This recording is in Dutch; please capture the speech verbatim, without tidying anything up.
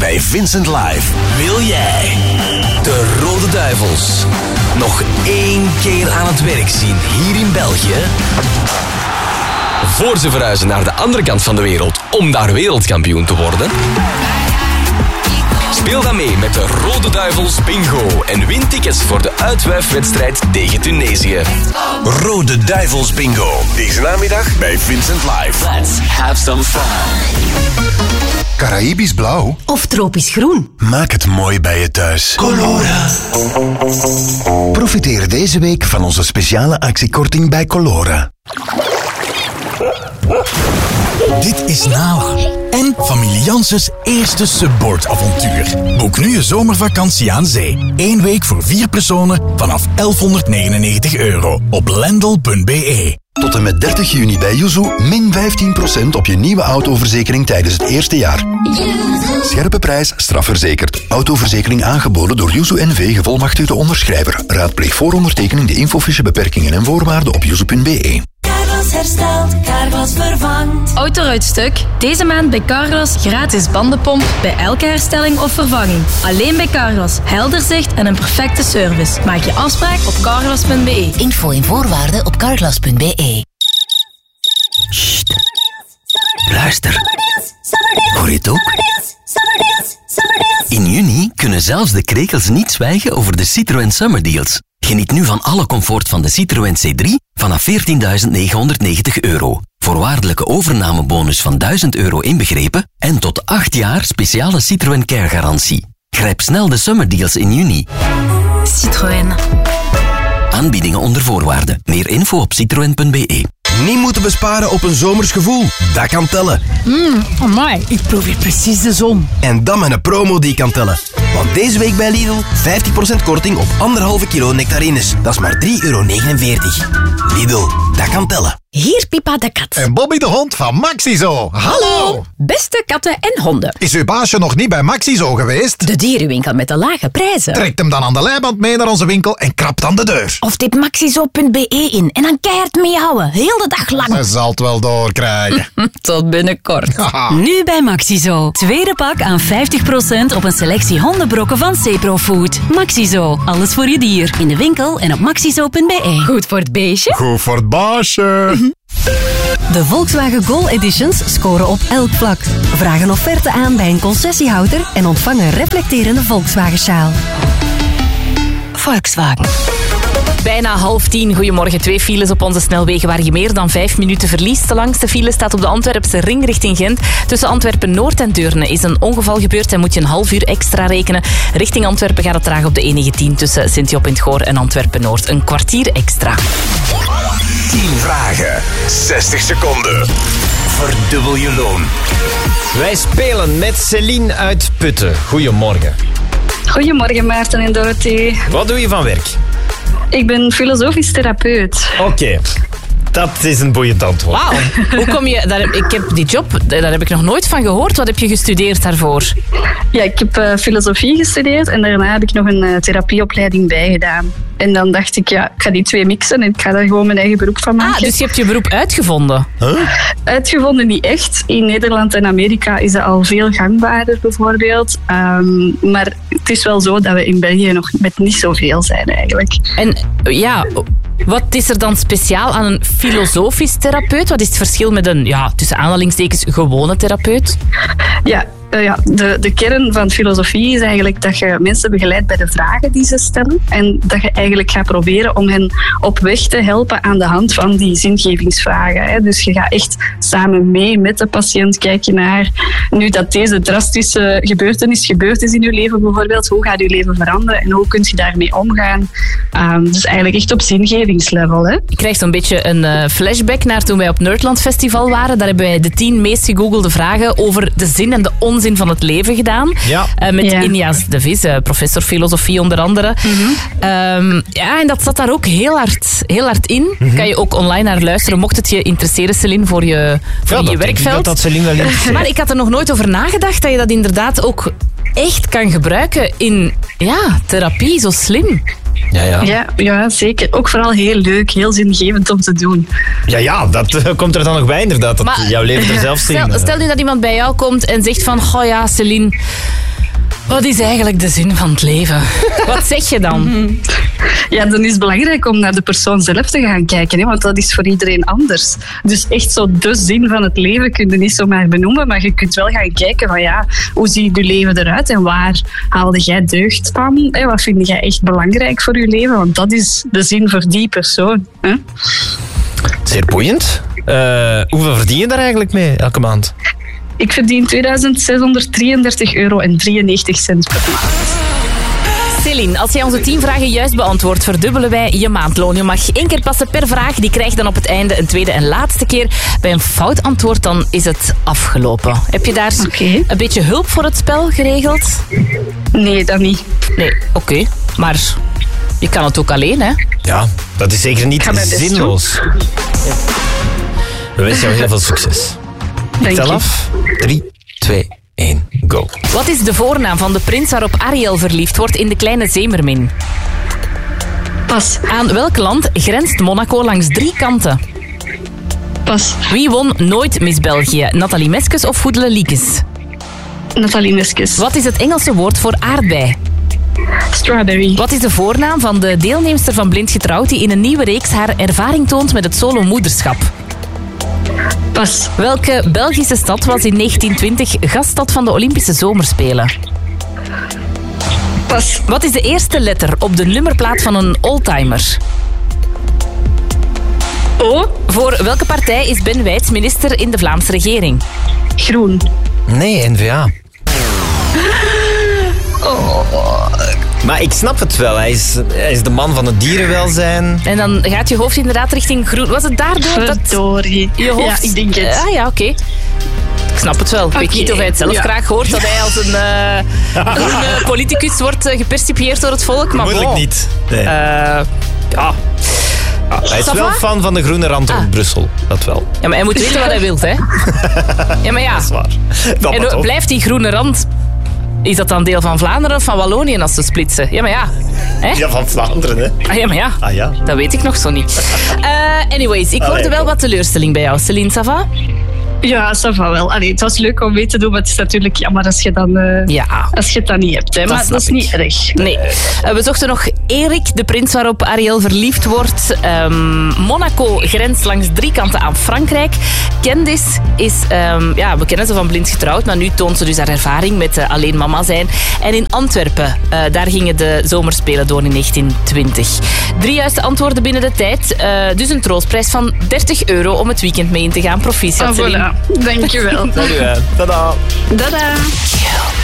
bij Vincent Live. Wil jij de Rode Duivels nog één keer aan het werk zien hier in België? Voor ze verhuizen naar de andere kant van de wereld om daar wereldkampioen te worden? Speel dan mee met de Rode Duivels Bingo en win tickets voor de uitwuifwedstrijd tegen Tunesië. Rode Duivels Bingo. Deze namiddag bij Vincent Live. Let's have some fun. Caraïbisch blauw of tropisch groen. Maak het mooi bij je thuis. Colora. Profiteer deze week van onze speciale actiekorting bij Colora. Dit is Nala en familie Janssens eerste subboardavontuur. Boek nu je zomervakantie aan zee. Eén week voor vier personen vanaf elfhonderdnegenennegentig euro op lendl punt b e. Tot en met dertig juni bij Yuzu min vijftien procent op je nieuwe autoverzekering tijdens het eerste jaar. Scherpe prijs, strafverzekerd. Autoverzekering aangeboden door Yuzu N V, gevolmachtigde onderschrijver. Raadpleeg voor ondertekening de infofiche beperkingen en voorwaarden op yuzu punt b e. Carglass herstelt, Carglass vervangt. Autoruitstuk. Deze maand bij Carglass gratis bandenpomp bij elke herstelling of vervanging. Alleen bij Carglass. Helder zicht en een perfecte service. Maak je afspraak op carglass punt b e. Info en voorwaarden op carglass punt b e. Sst. Luister. Hoor je het ook? In juni kunnen zelfs de krekels niet zwijgen over de Citroën Summer Deals. Geniet nu van alle comfort van de Citroën C drie vanaf veertienduizend negenhonderdnegentig euro. Voorwaardelijke overnamebonus van duizend euro inbegrepen en tot acht jaar speciale Citroën Care garantie. Grijp snel de Summer Deals in juni. Citroën. Aanbiedingen onder voorwaarden. Meer info op citroën punt b e. Niet moeten besparen op een zomers gevoel. Dat kan tellen. Mmm, amai, ik proef hier precies de zon. En dan met een promo die kan tellen. Want deze week bij Lidl vijftig procent korting op anderhalve kilo nectarines. Dat is maar drie euro negenenveertig. Lidl, dat kan tellen. Hier Pipa de kat. En Bobby de hond van Maxizo. Hallo! Beste katten en honden. Is uw baasje nog niet bij Maxizo geweest? De dierenwinkel met de lage prijzen. Trekt hem dan aan de leiband mee naar onze winkel en krapt dan de deur. Of tip maxizo punt b e in en dan keihard meehouden. Heel de dag lang. Ze zal het wel doorkrijgen. Tot binnenkort. Nu bij Maxizo. Tweede pak aan vijftig procent op een selectie hondenbrokken van Cepro Food. Maxizo. Alles voor je dier. In de winkel en op maxizo punt b e. Goed voor het beestje. Goed voor het baasje. De Volkswagen Gol Editions scoren op elk vlak. Vraag een offerte aan bij een concessiehouder en ontvang een reflecterende Volkswagen sjaal. Volkswagen. Bijna half tien. Goedemorgen. Twee files op onze snelwegen waar je meer dan vijf minuten verliest. De langste file staat op de Antwerpse ring richting Gent. Tussen Antwerpen-Noord en Deurne is een ongeval gebeurd en moet je een half uur extra rekenen. Richting Antwerpen gaat het traag op de E negentien tussen Sint-Job in het Goor en Antwerpen-Noord. Een kwartier extra. tien vragen, zestig seconden. Verdubbel je loon. Wij spelen met Celine uit Putten. Goedemorgen. Goedemorgen Maarten en Dorothy. Wat doe je van werk? Ik ben filosofisch therapeut. Oké. Okay. Dat is een boeiend antwoord. Wauw. Hoe kom je... Daar heb, ik heb die job, daar heb ik nog nooit van gehoord. Wat heb je gestudeerd daarvoor? Ja, ik heb uh, filosofie gestudeerd en daarna heb ik nog een uh, therapieopleiding bijgedaan. En dan dacht ik, ja, ik ga die twee mixen en ik ga daar gewoon mijn eigen beroep van maken. Ah, dus je hebt je beroep uitgevonden? Huh? Uitgevonden niet echt. In Nederland en Amerika is dat al veel gangbaarder bijvoorbeeld. Um, maar het is wel zo dat we in België nog met niet zoveel zijn eigenlijk. En ja... Wat is er dan speciaal aan een filosofisch therapeut? Wat is het verschil met een, ja, tussen aanhalingstekens, gewone therapeut? Ja, uh, ja de, de kern van filosofie is eigenlijk dat je mensen begeleidt bij de vragen die ze stellen. En dat je eigenlijk gaat proberen om hen op weg te helpen aan de hand van die zingevingsvragen. Hè. Dus je gaat echt samen mee met de patiënt kijken naar, nu dat deze drastische gebeurtenis gebeurd is in je leven bijvoorbeeld, hoe gaat je leven veranderen en hoe kun je daarmee omgaan? Um, dus eigenlijk echt op zingevingslevel. Hè. Ik krijg zo'n beetje een uh, flashback naar toen wij op Nerdland Festival waren. Daar hebben wij de tien meest gegoogelde vragen over de zin en de onzin van het leven gedaan. Ja. Uh, met Ja. Injas de Vis, uh, professor filosofie onder andere. Mm-hmm. Um, ja, en dat zat daar ook heel hard, heel hard in. Mm-hmm. Kan je ook online naar luisteren, mocht het je interesseren, Celine, voor je, voor Ja, je dat denk ik werkveld. dat dat Celine wel interesseert. Maar ik had er nog nooit over nagedacht dat je dat inderdaad ook echt kan gebruiken in ja, therapie, zo slim. Ja, ja. Ja, ja, zeker. Ook vooral heel leuk, heel zingevend om te doen. Ja, ja, dat uh, komt er dan nog bij inderdaad. Dat Maar, jouw leven er zelf zin. Stel, stel nu dat iemand bij jou komt en zegt van, oh ja, Celine, Wat is eigenlijk de zin van het leven? Wat zeg je dan? Ja, dan is het belangrijk om naar de persoon zelf te gaan kijken, hè, want dat is voor iedereen anders. Dus echt zo de zin van het leven kun je niet zomaar benoemen, maar je kunt wel gaan kijken van ja, hoe ziet je leven eruit en waar haalde jij deugd van? Hè? Wat vind jij echt belangrijk voor je leven? Want dat is de zin voor die persoon. Hè? Zeer boeiend. Uh, hoeveel verdien je daar eigenlijk mee elke maand? Ik verdien tweeduizend zeshonderddrieëndertig euro en drieënnegentig cent per maand. Celine, als jij onze tien vragen juist beantwoordt, verdubbelen wij je maandloon. Je mag één keer passen per vraag. Die krijg je dan op het einde een tweede en laatste keer. Bij een fout antwoord dan is het afgelopen. Heb je daar okay. een beetje hulp voor het spel geregeld? Nee, dat niet. Nee, oké. Okay. Maar je kan het ook alleen, hè? Ja, dat is zeker niet zinloos. We wensen jou heel veel succes. Dank Ik tel je. af. drie, twee, één, go. Wat is de voornaam van de prins waarop Ariel verliefd wordt in De Kleine Zeemermin? Pas. Aan welk land grenst Monaco langs drie kanten? Pas. Wie won nooit Miss België? Nathalie Meskes of Goedele Liekes? Nathalie Meskes. Wat is het Engelse woord voor aardbei? Strawberry. Wat is de voornaam van de deelnemster van Blind Getrouwd die in een nieuwe reeks haar ervaring toont met het solo-moederschap? Pas. Welke Belgische stad was in negentien twintig gaststad van de Olympische Zomerspelen? Pas. Wat is de eerste letter op de nummerplaat van een oldtimer? O. Voor welke partij is Ben Wijts minister in de Vlaamse regering? Groen. Nee, N V A. Oh. Maar ik snap het wel. Hij is, hij is de man van het dierenwelzijn. En dan gaat je hoofd inderdaad richting groen. Was het daardoor dat Verdorie. je hoofd... Ja, ik denk het. Ah ja, oké. Okay. Ik snap het wel. Ik weet Okay. niet of hij het zelf Ja. graag hoort dat hij als een uh, groene politicus wordt uh, gepercipieerd door het volk. Maar Moeilijk bon. niet. Nee. Uh, ja. Ah, hij is Ça wel va? fan van de groene rand rond Ah. Brussel. Dat wel. Ja, maar hij moet weten wat hij wil, hè. Ja, maar ja. Dat is waar. Dat En maar toch. blijft die groene rand... Is dat dan deel van Vlaanderen of van Wallonië als ze splitsen? Ja, maar ja. Hè? Ja, van Vlaanderen, hè. Ah, ja, maar ja. Ah ja. Dat weet ik nog zo niet. Uh, anyways, ik hoorde Allee, wel kom. wat teleurstelling bij jou. Celine, ça va? Ja, ça va wel. Allee, het was leuk om mee te doen, maar het is natuurlijk jammer als je, dan, uh, Ja. als je het dan niet hebt. Hè. Dat Maar snap dat is ik. niet erg. Nee. Uh, we zochten nog Erik, de prins waarop Ariel verliefd wordt. Um, Monaco grenst langs drie kanten aan Frankrijk. Candice is, um, ja, we kennen ze van Blind Getrouwd, maar nu toont ze dus haar ervaring met uh, alleen mama zijn. En in Antwerpen, uh, daar gingen de zomerspelen door in negentien twintig. Drie juiste antwoorden binnen de tijd. Uh, dus een troostprijs van dertig euro om het weekend mee in te gaan. Proficiat, Ah, Celine. voilà. Dank je wel. Dank u wel. Tada. Tada.